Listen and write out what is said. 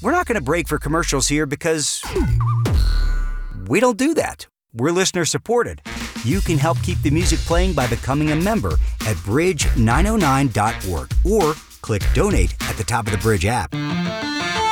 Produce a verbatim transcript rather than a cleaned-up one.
we're not going to break for commercials here because we don't do that. We're listener supported. You can help keep the music playing by becoming a member at bridge nine oh nine dot org or click donate at the top of the Bridge app.